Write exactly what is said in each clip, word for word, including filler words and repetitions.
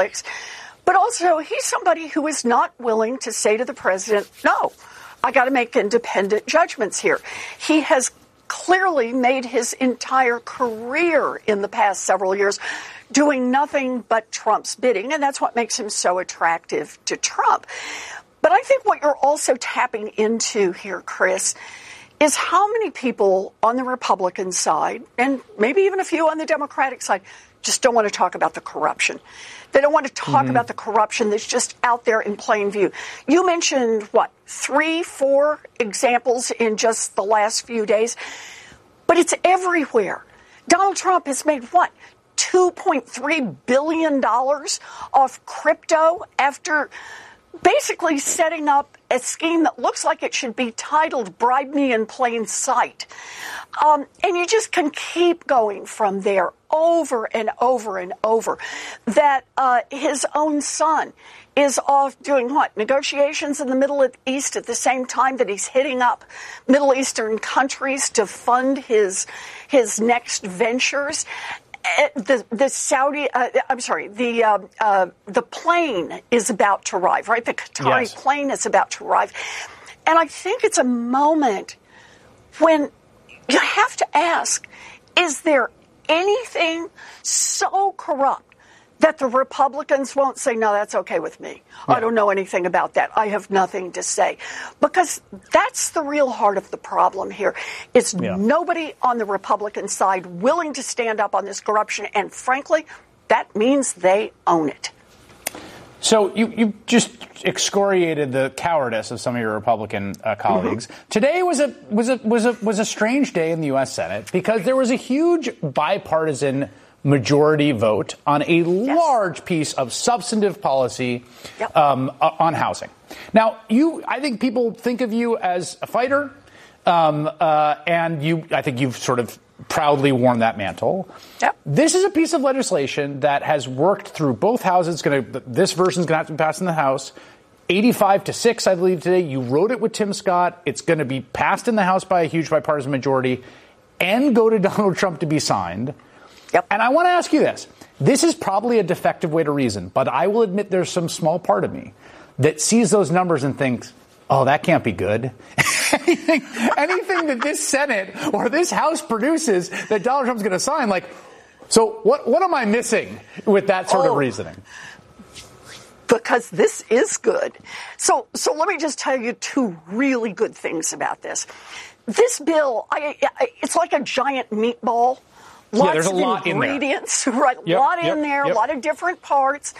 politics. But also, he's somebody who is not willing to say to the president, no, I got to make independent judgments here. He has clearly made his entire career in the past several years doing nothing but Trump's bidding, and that's what makes him so attractive to Trump. But I think what you're also tapping into here, Chris, is how many people on the Republican side, and maybe even a few on the Democratic side, just don't want to talk about the corruption. They don't want to talk mm-hmm. about the corruption that's just out there in plain view. You mentioned, what, three, four examples in just the last few days? But it's everywhere. Donald Trump has made, what, two point three billion dollars off crypto after basically setting up a scheme that looks like it should be titled Bribe Me in Plain Sight. Um, and you just can keep going from there over and over and over. That uh, his own son is off doing what? Negotiations in the Middle East at the same time that he's hitting up Middle Eastern countries to fund his his next ventures. The the Saudi, uh, I'm sorry, the uh, uh, the plane is about to arrive, right? The Qatari yes. plane is about to arrive. And I think it's a moment when you have to ask, is there anything so corrupt that the Republicans won't say, no, that's okay with me. Yeah. I don't know anything about that. I have nothing to say. Because that's the real heart of the problem here. It's yeah. nobody on the Republican side willing to stand up on this corruption. And frankly, that means they own it. So you, you just excoriated the cowardice of some of your Republican uh, colleagues. Mm-hmm. Today was a was a was a was a strange day in the U S Senate because there was a huge bipartisan majority vote on a yes. large piece of substantive policy yep. um, on housing. Now, you, I think people think of you as a fighter, um, uh, and you, I think you've sort of proudly worn that mantle. Yep. This is a piece of legislation that has worked through both houses. It's going to, this version is going to have to be passed in the House. eighty-five to six, I believe, today. You wrote it with Tim Scott. It's going to be passed in the House by a huge bipartisan majority and go to Donald Trump to be signed. Yep. And I want to ask you this. This is probably a defective way to reason, but I will admit there's some small part of me that sees those numbers and thinks, oh, that can't be good. anything, anything that this Senate or this House produces that Donald Trump's going to sign, like, so what, what am I missing with that sort oh. of reasoning? Because this is good. So, so let me just tell you two really good things about this. This bill, I, I, it's like a giant meatball. Lots yeah, there's a of lot ingredients, in there. right? A yep, lot yep, in there, yep. a lot of different parts.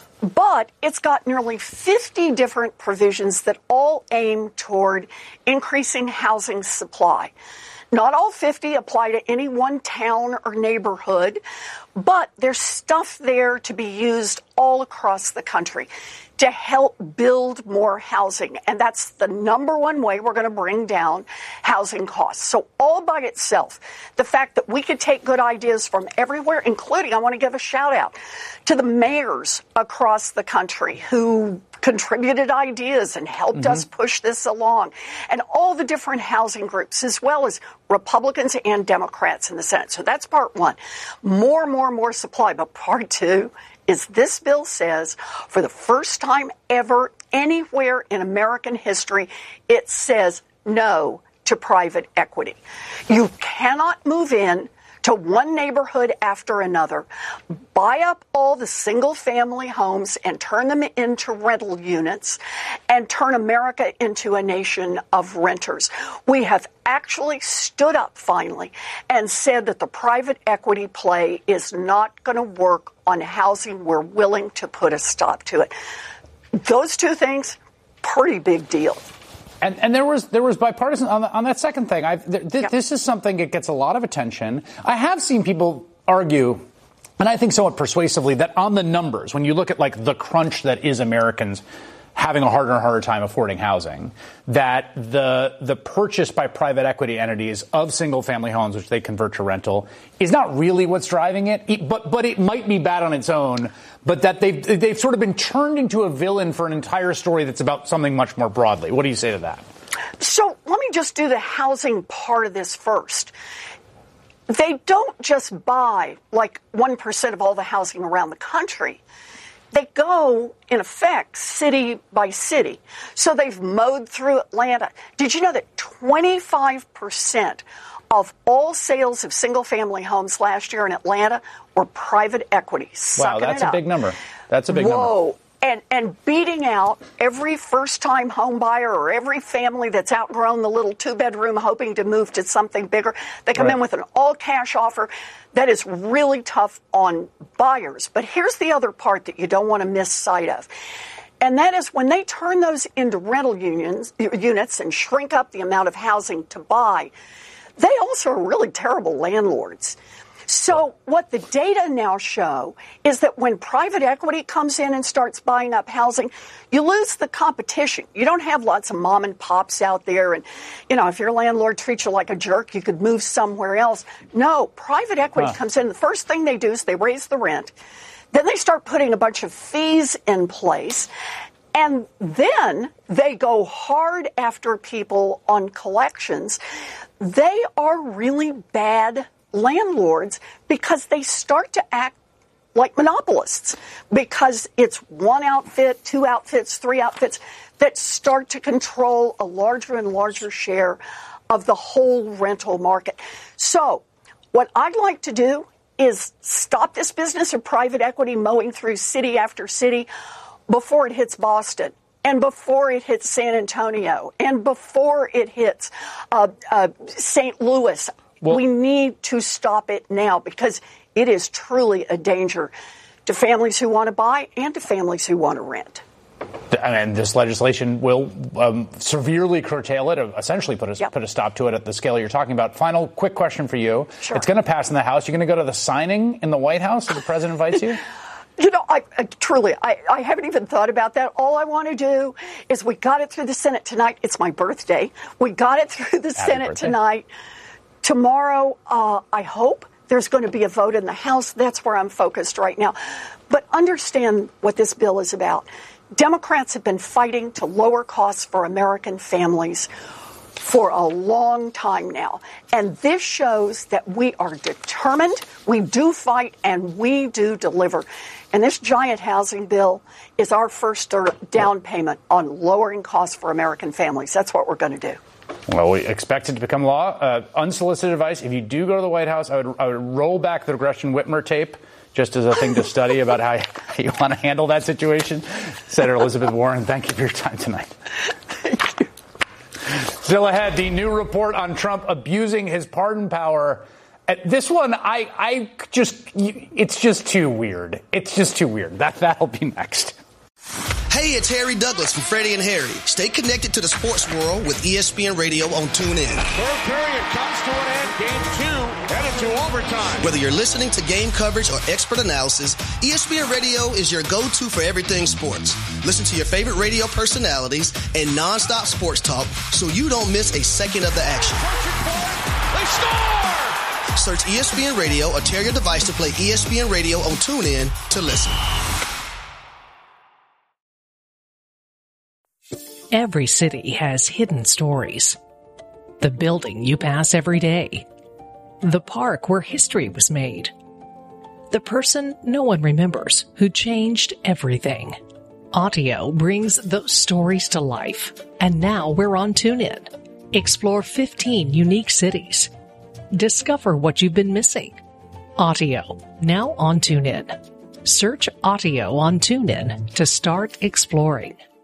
But it's got nearly fifty different provisions that all aim toward increasing housing supply. Not all fifty apply to any one town or neighborhood, but there's stuff there to be used all across the country to help build more housing. And that's the number one way we're going to bring down housing costs. So all by itself, the fact that we could take good ideas from everywhere, including, I want to give a shout out to the mayors across the country who contributed ideas and helped mm-hmm. us push this along, and all the different housing groups, as well as Republicans and Democrats in the Senate. So that's part one. More, more, more supply. But part two is this bill says, for the first time ever anywhere in American history, it says no to private equity. You cannot move in to one neighborhood after another, buy up all the single-family homes and turn them into rental units, and turn America into a nation of renters. We have actually stood up finally and said that the private equity play is not going to work on housing. We're willing to put a stop to it. Those two things, pretty big deal. And, and there was there was bipartisan on, the, on that second thing. I've, th- th- yep. This is something that gets a lot of attention. I have seen people argue, and I think somewhat persuasively, that on the numbers, when you look at like the crunch that is Americans having a harder and harder time affording housing, that the the purchase by private equity entities of single family homes, which they convert to rental, is not really what's driving it. But but it might be bad on its own. But that they've they've sort of been turned into a villain for an entire story that's about something much more broadly. What do you say to that? So let me just do the housing part of this first. They don't just buy like one percent of all the housing around the country. They go, in effect, city by city. So they've mowed through Atlanta. Did you know that twenty-five percent of all sales of single-family homes last year in Atlanta were private equity? Wow, that's a big number. That's a big Whoa. number. Whoa. And, and beating out every first-time home buyer or every family that's outgrown the little two-bedroom hoping to move to something bigger. They come right. in with an all-cash offer. That is really tough on buyers. But here's the other part that you don't want to miss sight of. And that is when they turn those into rental unions, units and shrink up the amount of housing to buy, they also are really terrible landlords. So what the data now show is that when private equity comes in and starts buying up housing, you lose the competition. You don't have lots of mom and pops out there. And, you know, if your landlord treats you like a jerk, you could move somewhere else. No, private equity huh. comes in. The first thing they do is they raise the rent. Then they start putting a bunch of fees in place. And then they go hard after people on collections. They are really bad landlords because they start to act like monopolists, because it's one outfit, two outfits, three outfits that start to control a larger and larger share of the whole rental market. So what I'd like to do is stop this business of private equity mowing through city after city before it hits Boston, and before it hits San Antonio, and before it hits uh, uh, Saint Louis. Well, we need to stop it now, because it is truly a danger to families who want to buy and to families who want to rent. And this legislation will um, severely curtail it, essentially put a, yep. put a stop to it at the scale you're talking about. Final quick question for you. Sure. It's going to pass in the House. You're going to go to the signing in the White House if the president invites you? You know, I, I truly, I, I haven't even thought about that. All I want to do is we got it through the Senate tonight. It's my birthday. We got it through the Happy Senate birthday. tonight. Tomorrow, uh, I hope there's going to be a vote in the House. That's where I'm focused right now. But understand what this bill is about. Democrats have been fighting to lower costs for American families for a long time now. And this shows that we are determined, we do fight, and we do deliver. And this giant housing bill is our first down payment on lowering costs for American families. That's what we're going to do. Well, we expect it to become law. Uh, unsolicited advice, if you do go to the White House, I would, I would roll back the Gretchen Whitmer tape just as a thing to study about how you, how you want to handle that situation. Senator Elizabeth Warren, thank you for your time tonight. Thank you. Still ahead, the new report on Trump abusing his pardon power. Uh, this one, I, I just, it's just too weird. It's just too weird. That, that'll be next. Hey, it's Harry Douglas from Freddie and Harry. Stay connected to the sports world with E S P N Radio on TuneIn. Third period comes to an end. Game two headed to overtime. Whether you're listening to game coverage or expert analysis, E S P N Radio is your go-to for everything sports. Listen to your favorite radio personalities and nonstop sports talk so you don't miss a second of the action. They score! Search E S P N Radio or tear your device to play E S P N Radio on TuneIn to listen. Every city has hidden stories. The building you pass every day. The park where history was made. The person no one remembers who changed everything. Audio brings those stories to life. And now we're on TuneIn. Explore fifteen unique cities. Discover what you've been missing. Audio, now on TuneIn. Search Audio on TuneIn to start exploring.